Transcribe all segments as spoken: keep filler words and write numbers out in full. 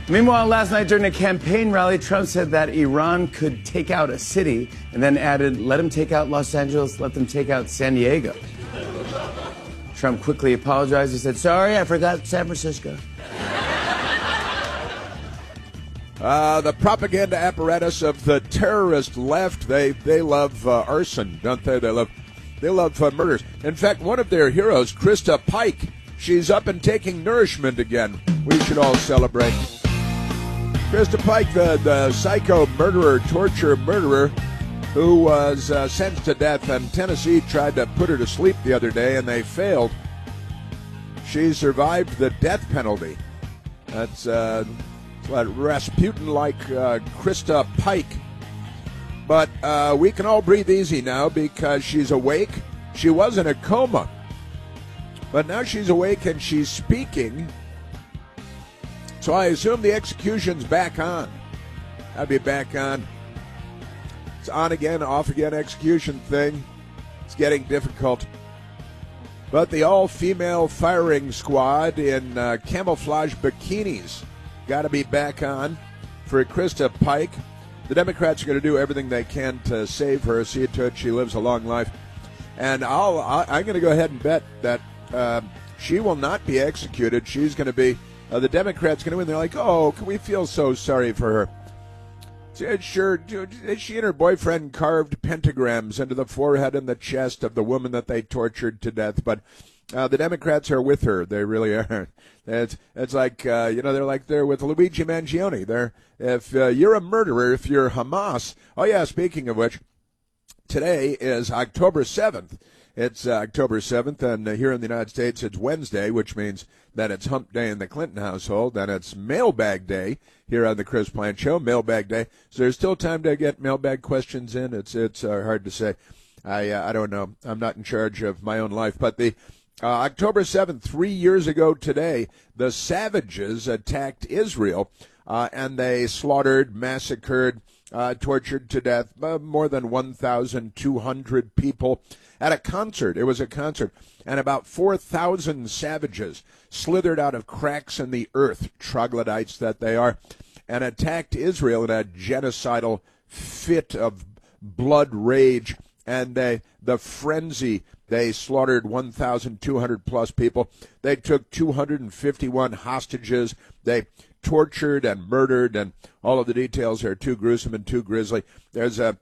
Meanwhile, last night during a campaign rally, Trump said that Iran could take out a city and then added, let them take out Los Angeles, let them take out San Diego. Trump quickly apologized. He said, sorry, I forgot San Francisco. Uh, the propaganda apparatus of the terrorist left, they they love uh, arson, don't they? They love, they love uh, murders. In fact, one of their heroes, Krista Pike, she's up and taking nourishment again. We should all celebrate. Krista Pike, the, the psycho murderer, torture murderer, who was uh, sentenced to death, and Tennessee tried to put her to sleep the other day, and they failed. She survived the death penalty. That's uh, what Rasputin-like uh, Krista Pike. But uh, we can all breathe easy now because she's awake. She was in a coma, but now she's awake and she's speaking. So I assume the execution's back on. I'll be back on. It's on again, off again execution thing. It's getting difficult. But the all-female firing squad in uh, camouflage bikinis got to be back on for Krista Pike. The Democrats are going to do everything they can to save her, see to it she lives a long life. And I'll, I, I'm going to go ahead and bet that uh, she will not be executed. She's going to be, uh, the Democrats going to win. They're like, oh, can we feel so sorry for her? Sure, she and her boyfriend carved pentagrams into the forehead and the chest of the woman that they tortured to death. But uh, the Democrats are with her. They really are. It's, it's like, uh, you know, they're like they're with Luigi Mangione. They're, if uh, you're a murderer, if you're Hamas. Oh, yeah, speaking of which, today is October seventh. It's uh, October seventh, and uh, here in the United States, it's Wednesday, which means that it's hump day in the Clinton household, and it's mailbag day here on the Chris Plant Show, mailbag day. So there's still time to get mailbag questions in. It's it's uh, hard to say. I uh, I don't know. I'm not in charge of my own life. But the uh, October seventh, three years ago today, the savages attacked Israel, uh, and they slaughtered, massacred, uh, tortured to death uh, more than one thousand two hundred people at a concert. It was a concert. And about four thousand savages slithered out of cracks in the earth, troglodytes that they are, and attacked Israel in a genocidal fit of blood rage. And they, the frenzy, they slaughtered one thousand two hundred plus people. They took two hundred fifty-one hostages. They tortured and murdered, and all of the details are too gruesome and too grisly. There's a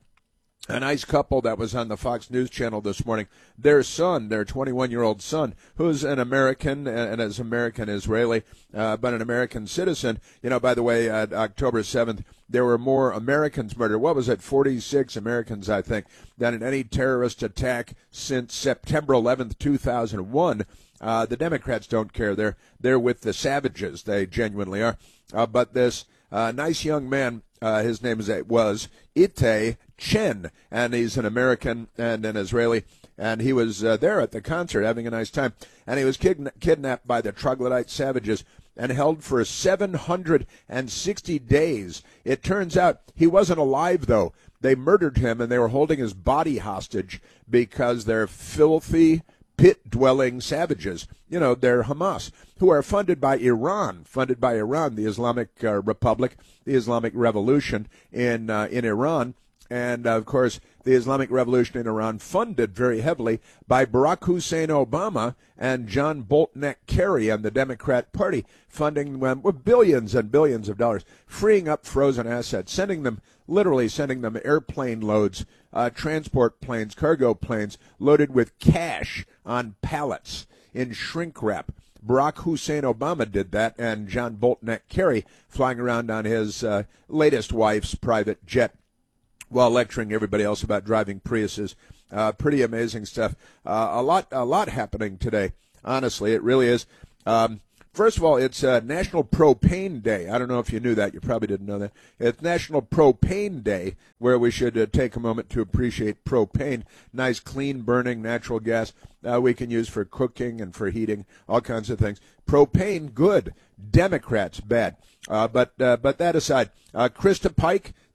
A nice couple that was on the Fox News channel this morning. Their son, their twenty-one-year-old son, who's an American and is American Israeli, uh, but an American citizen. You know, by the way, uh, October seventh, there were more Americans murdered. What was it? forty-six Americans, I think, than in any terrorist attack since September eleventh, two thousand one. Uh, the Democrats don't care. They're they're with the savages. They genuinely are. Uh, but this uh, nice young man, uh, his name is was Itay Chen, and he's an American and an Israeli, and he was uh, there at the concert having a nice time, and he was kidna- kidnapped by the troglodyte savages and held for seven hundred sixty days. It turns out he wasn't alive, though. They murdered him, and they were holding his body hostage because they're filthy, pit-dwelling savages. You know, they're Hamas, who are funded by Iran, funded by Iran, the Islamic uh, Republic, the Islamic Revolution in uh, in Iran. And, uh, of course, the Islamic Revolution in Iran funded very heavily by Barack Hussein Obama and John Bolton Kerry and the Democrat Party, funding them with billions and billions of dollars, freeing up frozen assets, sending them, literally sending them airplane loads, uh, transport planes, cargo planes, loaded with cash on pallets in shrink wrap. Barack Hussein Obama did that, and John Bolton Kerry flying around on his uh, latest wife's private jet, while lecturing everybody else about driving Priuses. Uh, pretty amazing stuff. Uh, a lot, a lot happening today. Honestly, it really is. Um, first of all, it's uh, National Propane Day. I don't know if you knew that. You probably didn't know that. It's National Propane Day, where we should uh, take a moment to appreciate propane. Nice, clean burning natural gas uh, we can use for cooking and for heating, all kinds of things. Propane, good. Democrats, bad. Uh, but uh, but that aside, uh, Krista Pike,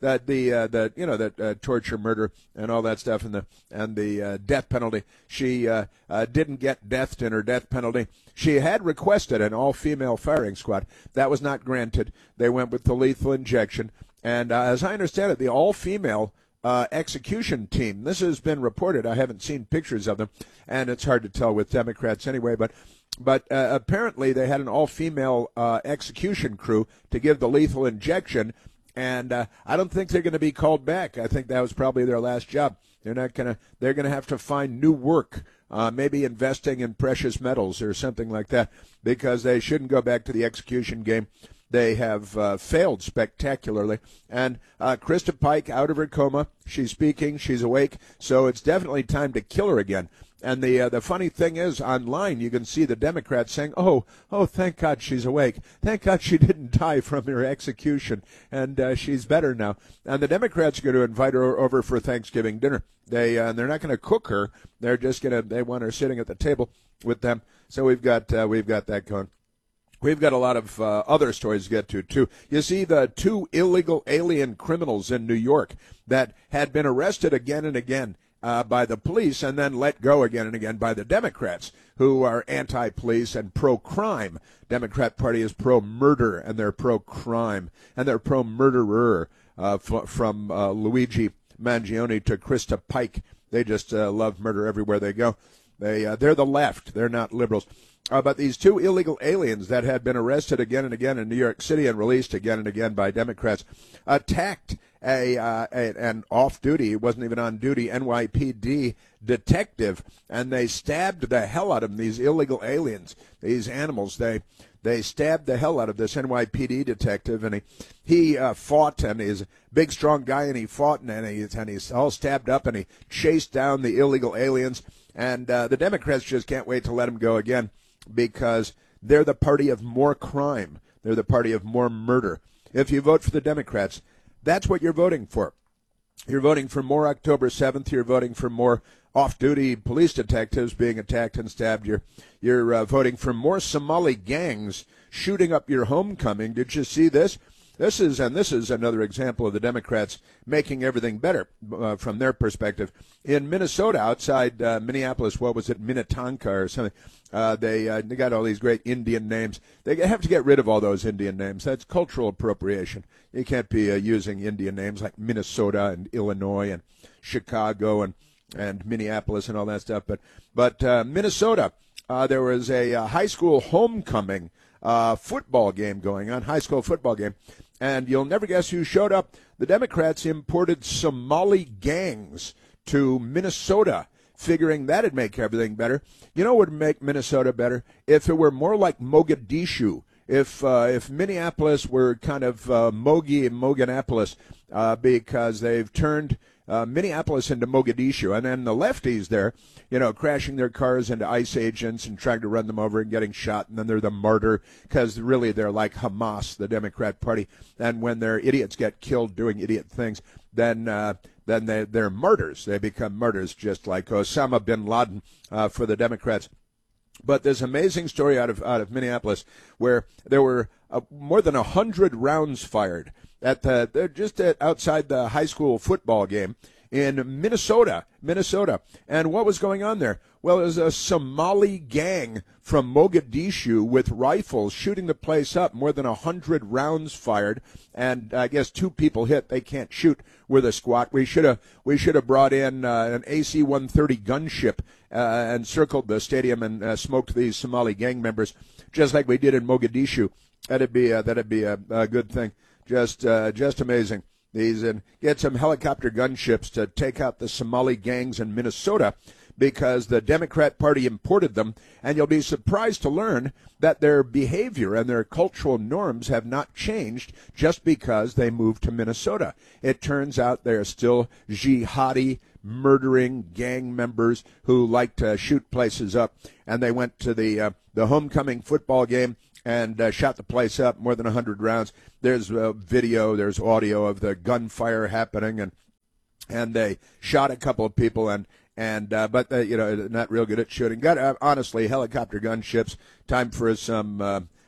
that the uh, the you know that uh, torture, murder, and all that stuff, and the and the uh, death penalty. She uh, uh, didn't get deathed in her death penalty. She had requested an all-female firing squad. That was not granted. They went with the lethal injection. And uh, as I understand it, the all-female uh, execution team, this has been reported. I haven't seen pictures of them, and it's hard to tell with Democrats anyway, but but uh, apparently they had an all-female uh, execution crew to give the lethal injection, and uh, I don't think they're going to be called back. I think that was probably their last job. They're not going to. They're going to have to find new work. Uh, maybe investing in precious metals or something like that, because they shouldn't go back to the execution game. They have uh, failed spectacularly. And uh, Krista Pike, out of her coma, she's speaking, she's awake, so it's definitely time to kill her again. And the uh, the funny thing is, online you can see the Democrats saying, oh, oh, thank God she's awake. Thank God she didn't die from her execution, and uh, she's better now. And the Democrats are going to invite her over for Thanksgiving dinner. They, uh, they're not going to cook her. They're just going to, they want her sitting at the table with them. So we've got, uh, we've got that going. We've got a lot of uh, other stories to get to, too. You see, the two illegal alien criminals in New York that had been arrested again and again uh, by the police and then let go again and again by the Democrats, who are anti-police and pro-crime. Democrat Party is pro-murder, and they're pro-crime, and they're pro-murderer, uh, f- from uh, Luigi Mangione to Krista Pike. They just uh, love murder everywhere they go. They, uh, they're the left. They're not liberals. Uh, but these two illegal aliens that had been arrested again and again in New York City and released again and again by Democrats attacked a, uh, a an off-duty, he wasn't even on duty, N Y P D detective, and they stabbed the hell out of them, these illegal aliens, these animals. They they stabbed the hell out of this N Y P D detective, and he he uh, fought, and he's a big, strong guy, and he fought, and, he, and he's all stabbed up, and he chased down the illegal aliens, and uh, the Democrats just can't wait to let him go again, because they're the party of more crime. They're the party of more murder. If you vote for the Democrats, that's what you're voting for. You're voting for more October seventh. You're voting for more off-duty police detectives being attacked and stabbed. You're, you're uh, voting for more Somali gangs shooting up your homecoming. Did you see this? This is, and this is another example of the Democrats making everything better uh, from their perspective. In Minnesota, outside uh, Minneapolis, what was it, Minnetonka or something, uh, they, uh, they got all these great Indian names. They have to get rid of all those Indian names. That's cultural appropriation. You can't be uh, using Indian names like Minnesota and Illinois and Chicago and, and Minneapolis and all that stuff. But, but uh, Minnesota, uh, there was a uh, high school homecoming uh, football game going on, high school football game. And you'll never guess who showed up. The Democrats imported Somali gangs to Minnesota, figuring that'd make everything better. You know what would make Minnesota better? If it were more like Mogadishu. If uh, if Minneapolis were kind of uh, Mogi and Moganapolis, uh, because they've turned uh, Minneapolis into Mogadishu. And then the lefties there, you know, crashing their cars into ICE agents and trying to run them over and getting shot. And then they're the martyr, because really they're like Hamas, the Democrat Party. And when their idiots get killed doing idiot things, then uh, then they, they're martyrs. They become martyrs, just like Osama bin Laden uh, for the Democrats. But there's an amazing story out of out of Minneapolis where there were uh, more than a hundred rounds fired at the they're just at, outside the high school football game in Minnesota, Minnesota. And what was going on there? Well, it was a Somali gang from Mogadishu with rifles shooting the place up. More than a hundred rounds fired, and I guess two people hit. They can't shoot with a squat. We should have we should have brought in uh, an A C one thirty gunship uh, and circled the stadium and uh, smoked these Somali gang members, just like we did in Mogadishu. That'd be uh, that'd be a, a good thing. Just uh, just amazing. These and get some helicopter gunships to take out the Somali gangs in Minnesota, because the Democrat Party imported them, and you'll be surprised to learn that their behavior and their cultural norms have not changed just because they moved to Minnesota. It turns out they're still jihadi, murdering gang members who like to shoot places up, and they went to the uh, the homecoming football game and uh, shot the place up, more than one hundred rounds. There's uh, video, there's audio of the gunfire happening, and and they shot a couple of people, and and uh, but they, you know, not real good at shooting. Got uh, honestly, helicopter gunships. Time for some. Uh,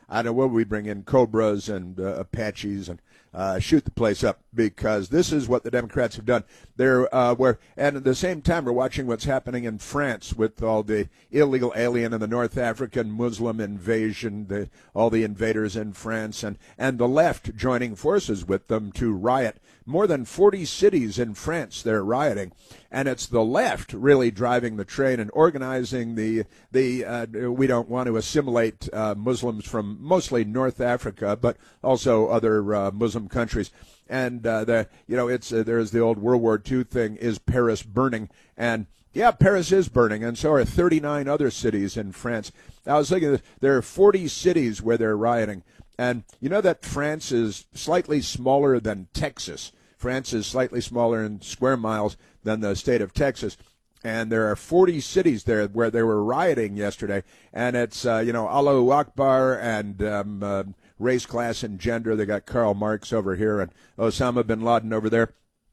I don't know, what we bring in, Cobras and uh, Apaches and uh, shoot the place up, because this is what the Democrats have done. They're uh, where, and at the same time, we're watching what's happening in France with all the illegal alien and the North African Muslim invasion, the, all the invaders in France, and, and the left joining forces with them to riot. More than forty cities in France they're rioting, and it's the left really driving the train and organizing the the. Uh, we don't want to assimilate uh, Muslims from mostly North Africa, but also other uh, Muslim countries. And uh, the you know it's uh, there's the old World War Two thing: is Paris burning? And yeah, Paris is burning, and so are thirty-nine other cities in France. I was thinking there are forty cities where they're rioting. And you know that France is slightly smaller than Texas. France is slightly smaller in square miles than the state of Texas. And there are forty cities there where they were rioting yesterday. And it's, uh, you know, Allahu Akbar and um, uh, race, class, and gender. They got Karl Marx over here and Osama bin Laden over there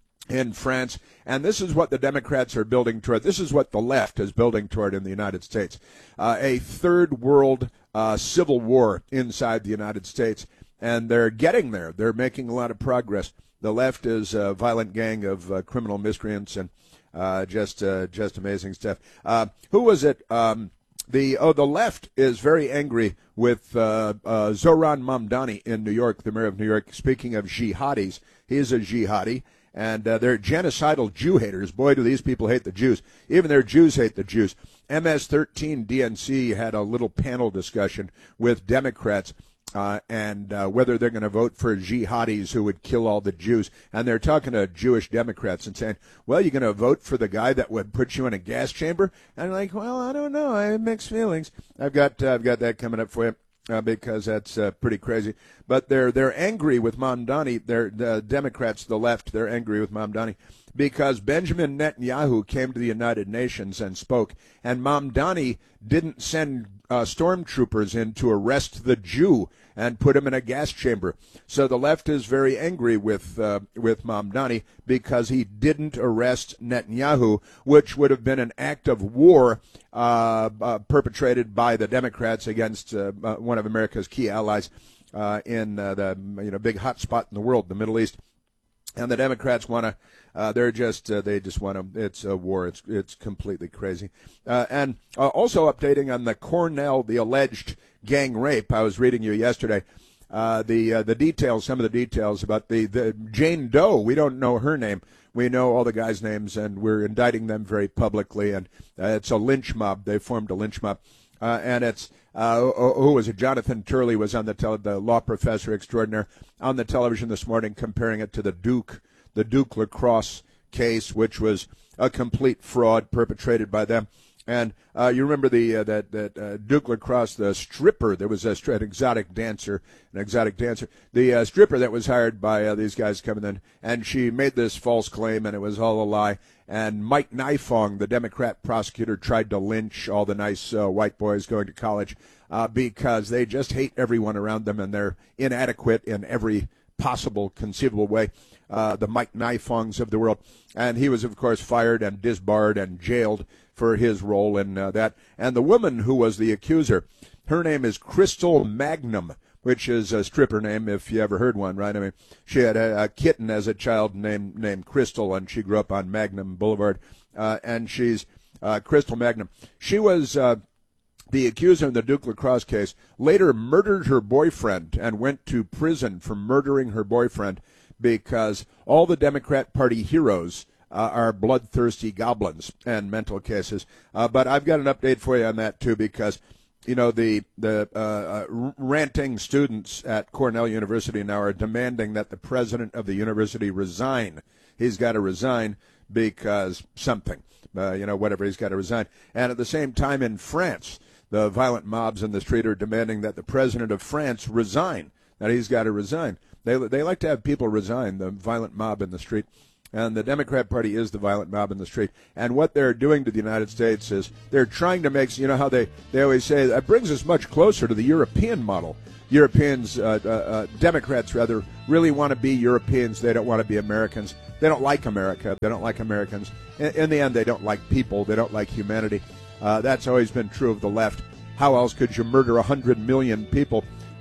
in France. And this is what the Democrats are building toward. This is what the left is building toward in the United States. Uh, a third world uh, civil war inside the United States. And they're getting there. They're making a lot of progress. The left is a violent gang of uh, criminal miscreants and uh, just uh, just amazing stuff. Uh, who was it? Um, the oh, the left is very angry with uh, uh, Zohran Mamdani in New York, the mayor of New York. Speaking of jihadis, he is a jihadi. And uh, they're genocidal Jew haters. Boy, do these people hate the Jews. Even their Jews hate the Jews. M S thirteen D N C had a little panel discussion with Democrats uh, and uh, whether they're going to vote for jihadis who would kill all the Jews. And they're talking to Jewish Democrats and saying, well, you're going to vote for the guy that would put you in a gas chamber? And I'm like, well, I don't know. I have mixed feelings. I've got uh, I've got that coming up for you. Uh, because that's uh, pretty crazy. But they're they're angry with Mamdani. They're the Democrats, the left, they're angry with Mamdani because Benjamin Netanyahu came to the United Nations and spoke, and Mamdani didn't send uh, stormtroopers in to arrest the Jew and put him in a gas chamber. So the left is very angry with uh, with Mamdani because he didn't arrest Netanyahu, which would have been an act of war uh, uh, perpetrated by the Democrats against uh, uh, one of America's key allies uh, in uh, the you know big hot spot in the world, the Middle East. And the Democrats want to, uh, they're just, uh, they just want to, it's a war. It's it's completely crazy. Uh, and uh, also updating on the Cornell, the alleged gang rape. I was reading you yesterday, uh, the uh, the details, some of the details about the, the Jane Doe. We don't know her name. We know all the guys' names, and we're indicting them very publicly. And uh, it's a lynch mob. They formed a lynch mob. Uh, and it's, uh, who was it? Jonathan Turley was on the tele, the law professor extraordinaire on the television this morning, comparing it to the Duke, the Duke Lacrosse case, which was a complete fraud perpetrated by them. And uh, you remember the uh, that that uh, Duke Lacrosse, the stripper. There was a, an exotic dancer, an exotic dancer. The uh, stripper that was hired by uh, these guys coming in, and she made this false claim, and it was all a lie. And Mike Nifong, the Democrat prosecutor, tried to lynch all the nice uh, white boys going to college uh, because they just hate everyone around them, and they're inadequate in every possible conceivable way. Uh, the Mike Nifongs of the world. And he was, of course, fired and disbarred and jailed for his role in uh, that. And the woman who was the accuser, her name is Crystal Magnum, which is a stripper name if you ever heard one, right? I mean, she had a, a kitten as a child named named Crystal, and she grew up on Magnum Boulevard. Uh, and she's uh, Crystal Magnum. She was uh, the accuser in the Duke Lacrosse case, later murdered her boyfriend and went to prison for murdering her boyfriend because all the Democrat Party heroes uh, are bloodthirsty goblins and mental cases. Uh, but I've got an update for you on that, too, because, you know, the, the uh, uh, ranting students at Cornell University now are demanding that the president of the university resign. He's got to resign because something, uh, you know, whatever, he's got to resign. And at the same time in France, the violent mobs in the street are demanding that the president of France resign, that he's got to resign. They they like to have people resign, the violent mob in the street. And the Democrat Party is the violent mob in the street. And what they're doing to the United States is they're trying to make, you know how they, they always say, that brings us much closer to the European model. Europeans, uh, uh, uh, Democrats rather, really want to be Europeans. They don't want to be Americans. They don't like America. They don't like Americans. In, in the end, they don't like people. They don't like humanity. Uh, that's always been true of the left. How else could you murder one hundred million people?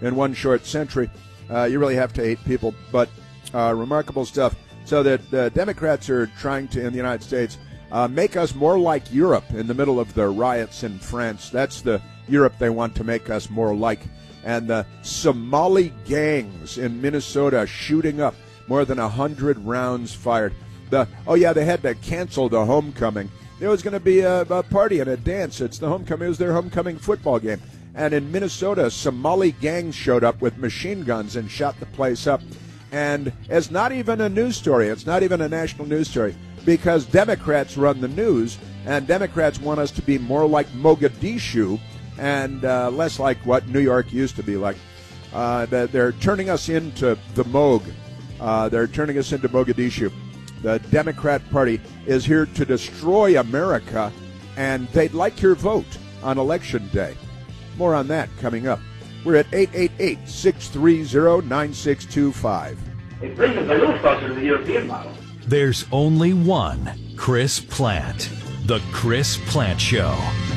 in one short century. Uh, you really have to hate people, but uh, remarkable stuff. So that the Democrats are trying to, in the United States, uh, make us more like Europe in the middle of the riots in France. That's the Europe they want to make us more like. And the Somali gangs in Minnesota shooting up, more than one hundred rounds fired. The Oh, yeah, they had to cancel the homecoming. There was going to be a, a party and a dance. It's the homecoming. It was their homecoming football game. And in Minnesota, Somali gangs showed up with machine guns and shot the place up. And it's not even a news story. It's not even a national news story because Democrats run the news, and Democrats want us to be more like Mogadishu and uh, less like what New York used to be like. Uh, they're turning us into the Moog. Uh, they're turning us into Mogadishu. The Democrat Party is here to destroy America, and they'd like your vote on Election Day. More on that coming up. We're at eight eight eight, six three zero, nine six two five. It brings the balloon closer to the European model. There's only one Chris Plante. The Chris Plante Show.